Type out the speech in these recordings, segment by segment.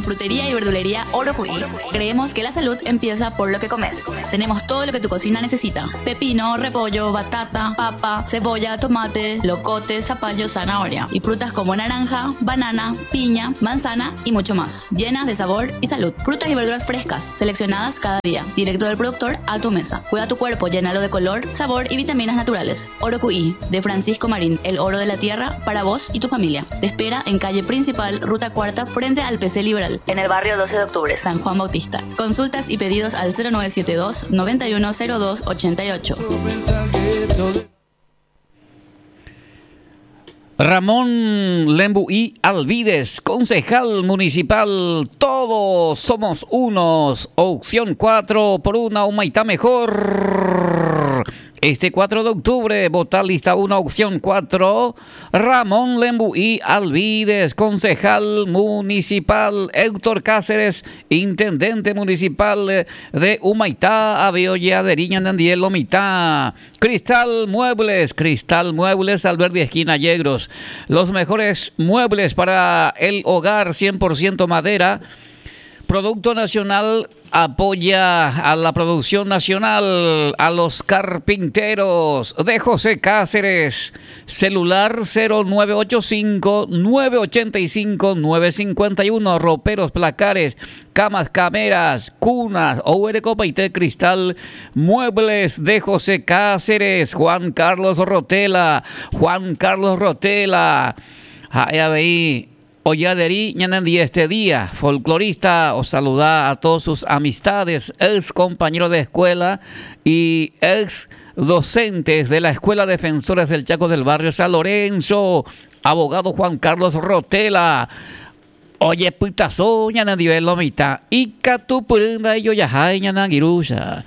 En Frutería y Verdulería Orocuí creemos que la salud empieza por lo que comes. Tenemos todo lo que tu cocina necesita: pepino, repollo, batata, papa, cebolla, tomate, locote, zapallo, zanahoria y frutas como naranja, banana, piña, manzana y mucho más, llenas de sabor y salud. Frutas y verduras frescas, seleccionadas cada día, directo del productor a tu mesa. Cuida tu cuerpo, llénalo de color, sabor y vitaminas naturales. Orocuí, de Francisco Marín, el oro de la tierra para vos y tu familia. Te espera en calle principal, ruta cuarta, frente al PC Liberal, en el barrio 12 de octubre, San Juan Bautista. Consultas y pedidos al 0972 9102 88. Ramón Lembuí Alvides, concejal municipal. Todos somos unos. Opción 4 por una Humaitá mejor. Este 4 de octubre, votar lista 1, opción 4. Ramón Lembuí Alvides, concejal municipal. Héctor Cáceres, intendente municipal de Humaitá, Avioya de Riña Nandiel, Lomitá. Cristal Muebles, Alberdi Esquina Yegros. Los mejores muebles para el hogar, 100% madera. Producto nacional, apoya a la producción nacional, a los carpinteros de José Cáceres. Celular 0985-985-951. Roperos, placares, camas, cameras, cunas, Copa y té cristal. Muebles de José Cáceres. Juan Carlos Rotela. ABI. Oyaderí, ñanandí este día, folclorista, os saluda a todos sus amistades, ex compañeros de escuela y ex docentes de la Escuela Defensores del Chaco del Barrio San Lorenzo, abogado Juan Carlos Rotela. Oye, putazo, ñanandí velomita, y catupurunda y yoyajay, ñanangirucha.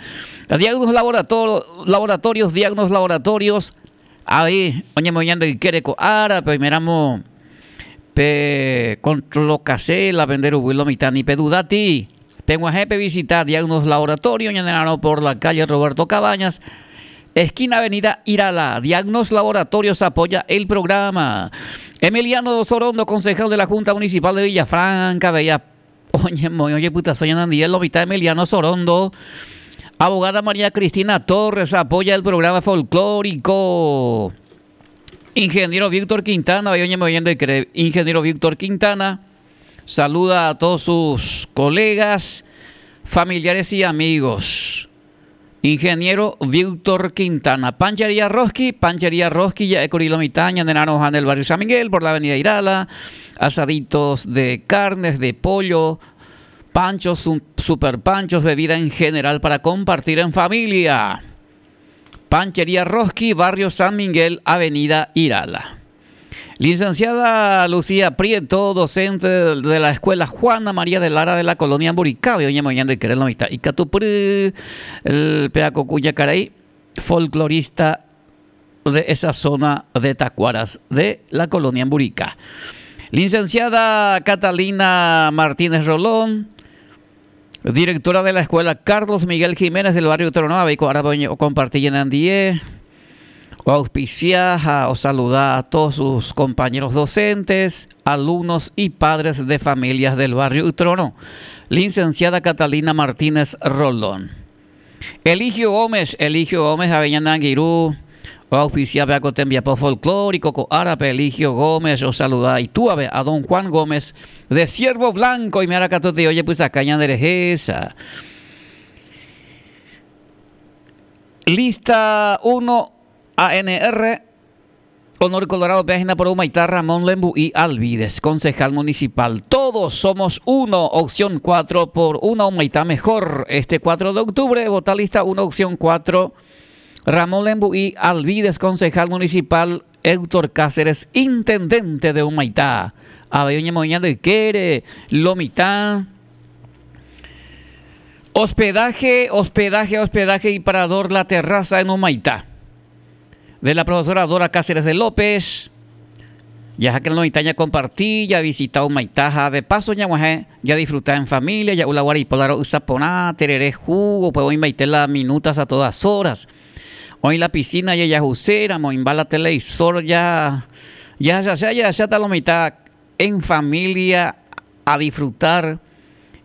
Diagnos laboratorios, ahí, oye, moñando y quereco, ahora, pues miramos. Controlo casela, vender huilo mitani pedudati. Tengo a jefe visitar Diagnos Laboratorio, ñanero por la calle Roberto Cabañas, esquina avenida Irala. Diagnos Laboratorios apoya el programa. Emiliano Sorondo, concejal de la Junta Municipal de Villafranca, oye, puta, soy Anandiel, lo mitad Emiliano Sorondo. Abogada María Cristina Torres apoya el programa folclórico. Ingeniero Víctor Quintana, Ingeniero Víctor Quintana saluda a todos sus colegas, familiares y amigos. Ingeniero Víctor Quintana. Panchería Roski, ya he corrido mitaña de Naranjo en el barrio San Miguel, por la avenida Irala. Asaditos de carnes, de pollo, panchos, super panchos, bebida en general para compartir en familia. Panchería Roski, barrio San Miguel, avenida Irala. Licenciada Lucía Prieto, docente de la escuela Juana María de Lara de la colonia Amburicabe, oye, mañana de querer la mitad. Y Catupuri, el Peaco Cuyacaray, folclorista de esa zona de Tacuaras, de la colonia Amburica. Licenciada Catalina Martínez Rolón, directora de la escuela Carlos Miguel Jiménez del barrio Tronaba, y ahora voy a compartir en Andie, o auspiciar o saludar a todos sus compañeros docentes, alumnos y padres de familias del barrio Trono. Licenciada Catalina Martínez Rolón. Eligio Gómez, Aveñana Anguirú, o auspiciar a Cotembiapo folclórico, co árabe Eligio Gómez, o saludar y tú a don Juan Gómez de Ciervo Blanco, y me hará cato de oye, pues a caña de rejeza. Lista 1 ANR, Honor Colorado, página por Humaitá, Ramón Lembuí Alvides, concejal municipal. Todos somos uno, opción 4 por una Humaitá mejor. Este 4 de octubre, vota lista 1, opción 4. Ramón Lembuí Alvides, concejal municipal. Héctor Cáceres, intendente de Humaitá. Abeña Moñando y Quere, Lomitá. Hospedaje y parador La Terraza en Humaitá. De la profesora Dora Cáceres de López. Ya que en Humaitá ya compartí, ya visitado Humaitá. De paso ya disfrutar en familia, ya ulaguar y polar usaponá, tereré jugo, puedo invitar las minutas a todas horas. Hoy la piscina ya jusera, moimba la televisor ya está la mitad en familia a disfrutar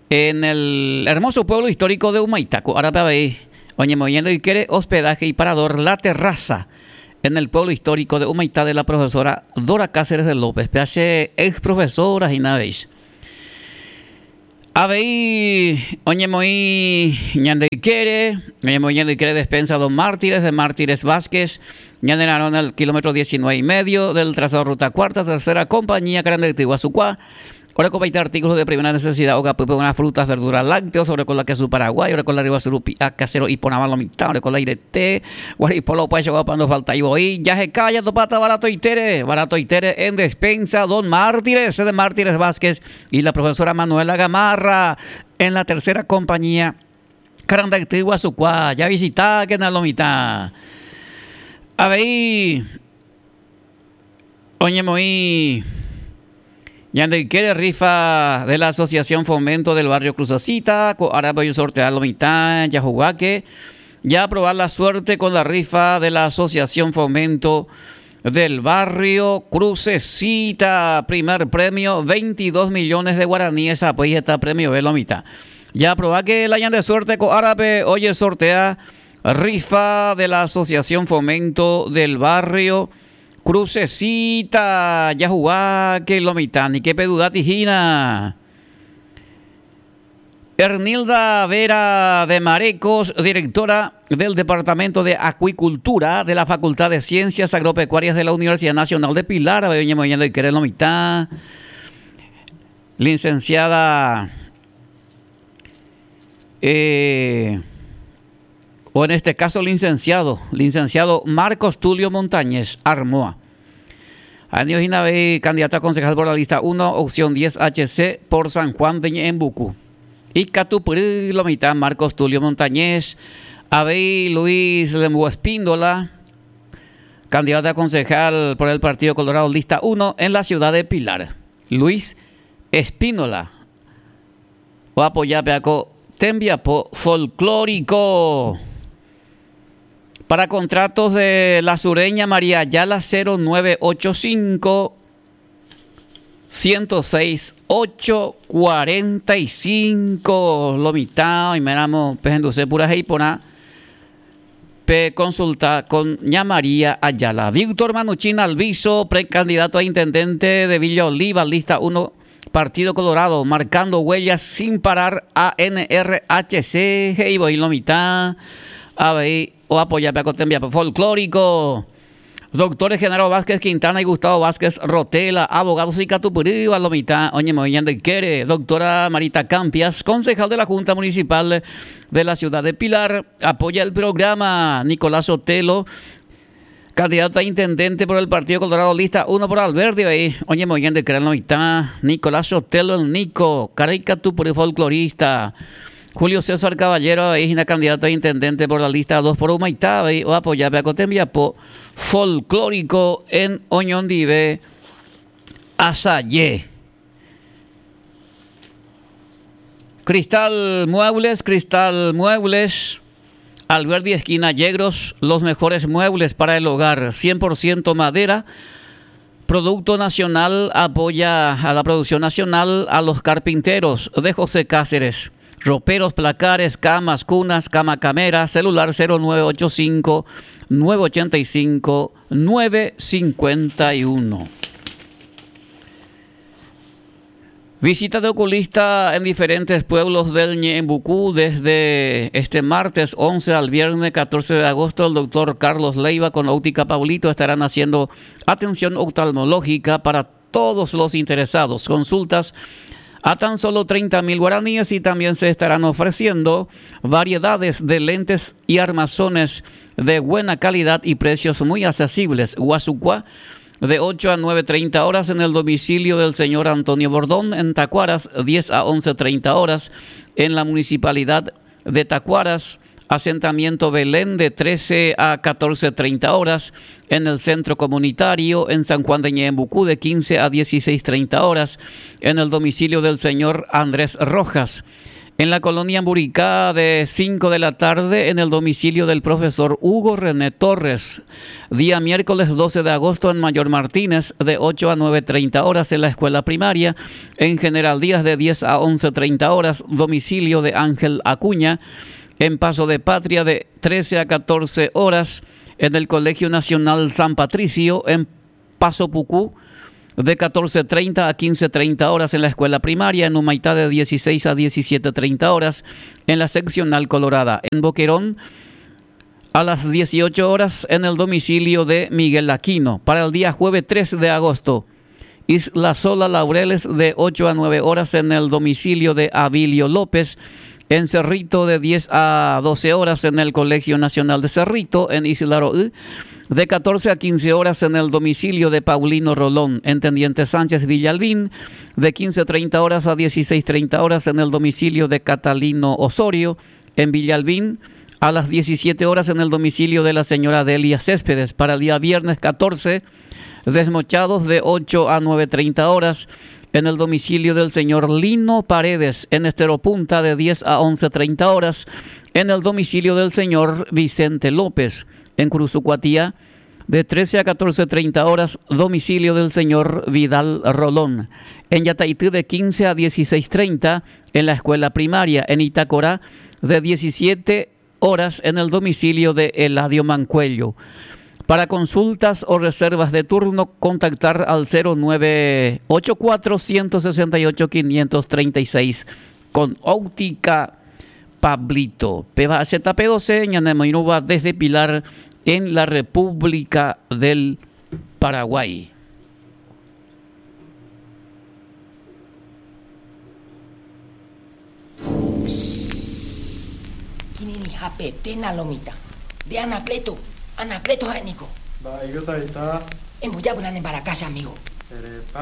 en el hermoso pueblo histórico de Humaitaco, Arapabey, Oñemoyendo y quiere hospedaje y parador La Terraza, en el pueblo histórico de Humaitá, de la profesora Dora Cáceres de López, PH, ex profesora y naveis. Abey, Oñemoy, Ñandequiere, despensa Don Mártires, de Mártires Vázquez, Ñandenaron el kilómetro 19,5 del trazado Ruta Cuarta, tercera compañía, Carandel Tiguazucuá. Ahora con 20 artículos de primera necesidad, oga, pupe, unas frutas, verduras, lácteos, sobre con la queso Paraguay, ahora con la riba surupi, casero y ponaba mitad, ahora con la irete, guaripolo, pues, para no falta y voy, ya se calla, topata, barato y tere en despensa, Don Mártires, de Mártires Vázquez, y la profesora Manuela Gamarra, en la tercera compañía, Carandactigua, Sucuá, ya visita, que na lomita. A ver, oye, muy. Yande quiere rifa de la Asociación Fomento del Barrio Cruzacita, ahora voy a sortear la mitad, ya jugaque, ya probar la suerte con la rifa de la Asociación Fomento del Barrio Crucecita. Primer premio, 22 millones de guaraníes, apoya este premio de la mitad. Ya probar que la hayan de suerte con árabe, oye, sortea rifa de la Asociación Fomento del Barrio Crucecita, ya jugá, que lo mitad, ni que peduda tijina. Ernilda Vera de Marecos, directora del Departamento de Acuicultura de la Facultad de Ciencias Agropecuarias de la Universidad Nacional de Pilar, lo mitad. Licenciada, o en este caso licenciado Marcos Tulio Montañez Armoa. Año Ginabe, candidato a concejal por la lista 1, opción 10 HC por San Juan de Ñembucú. Y Catupuri, la mitad, Marcos Tulio Montañez. Abey Luis Lembo Espíndola, candidato a concejal por el Partido Colorado, lista 1 en la ciudad de Pilar. Luis Espíndola. O apoyar Peaco Tembiapo Folclórico. Para contratos de la sureña María Ayala, 0985 106 845. Lo mitad y miramos pejenduce pura heipona. Consulta con ña María Ayala. Víctor Manuchín Alviso, precandidato a intendente de Villa Oliva, lista 1, Partido Colorado, marcando huellas sin parar, ANRHC, y lo mitad. A ver, o apoyar para Cotembia Folclórico. Doctores Genaro Vázquez Quintana y Gustavo Vázquez Rotela, abogados y Catupurí, a la mitad, oye, Moñán de Quere. Doctora Marita Campias, concejal de la Junta Municipal de la ciudad de Pilar, apoya el programa. Nicolás Sotelo, candidato a intendente por el Partido Colorado, lista 1 por Alberdi, ahí, oye, Moñán de Quere, a la mitad. Nicolás Sotelo, el Nico, Catupurí folclorista. Julio César Caballero es una candidata a intendente por la lista 2 por Humaitá, o apoyar a Cotembiapo folclórico en Oñondive, Asayé. Cristal Muebles, Alberdi esquina Yegros, los mejores muebles para el hogar, 100% madera. Producto nacional, apoya a la producción nacional, a los carpinteros de José Cáceres. Roperos, placares, camas, cunas, camacamera, celular 0985 985 951. Visita de oculista en diferentes pueblos del Ñembucú desde este martes 11 al viernes 14 de agosto. El doctor Carlos Leiva con Óptica Paulito estarán haciendo atención oftalmológica para todos los interesados. Consultas a tan solo 30,000 guaraníes y también se estarán ofreciendo variedades de lentes y armazones de buena calidad y precios muy accesibles. Guasucuá, de 8 a 9:30 horas en el domicilio del señor Antonio Bordón. En Tacuaras, 10 a 11:30 horas en la municipalidad de Tacuaras. Asentamiento Belén, de 13 a 14:30 horas en el centro comunitario. En San Juan de Ñembucú, de 15 a 16:30 horas en el domicilio del señor Andrés Rojas. En la colonia Mburicá de 5 de la tarde en el domicilio del profesor Hugo René Torres. Día miércoles 12 de agosto en Mayor Martínez de 8 a 9:30 horas en la escuela primaria. En General Díaz de 10 a 11:30 horas, domicilio de Ángel Acuña. En Paso de Patria de 13 a 14 horas en el Colegio Nacional San Patricio. En Paso Pucú de 14:30 a 15:30 horas en la escuela primaria. En Humaitá de 16 a 17:30 horas en la seccional Colorada. En Boquerón a las 18 horas en el domicilio de Miguel Aquino. Para el día jueves 13 de agosto, Isla Sola Laureles de 8 a 9 horas en el domicilio de Abilio López. En Cerrito de 10 a 12 horas en el Colegio Nacional de Cerrito. En Isla Roí de 14 a 15 horas en el domicilio de Paulino Rolón. En Teniente Sánchez Villalbín de 15:30 horas a 16:30 horas en el domicilio de Catalino Osorio. En Villalbín a las 17 horas en el domicilio de la señora Delia Céspedes. Para el día viernes 14, Desmochados de 8 a 9:30 horas en el domicilio del señor Lino Paredes. En Estero Punta de 10 a 11:30 horas en el domicilio del señor Vicente López. En Cruzucuatía de 13 a 14:30 horas, domicilio del señor Vidal Rolón. En Yataití de 15 a 16:30 en la escuela primaria. En Itacorá de 17 horas en el domicilio de Eladio Mancuello. Para consultas o reservas de turno, contactar al 0984-168-536 con Óptica Pablito. Peba ZP12, Ñanemoinuba desde Pilar en la República del Paraguay. Kinini hape tena lomita. De Anacleto Jaénico. Va, yo está. En Boyabulan en Baracasa, amigo.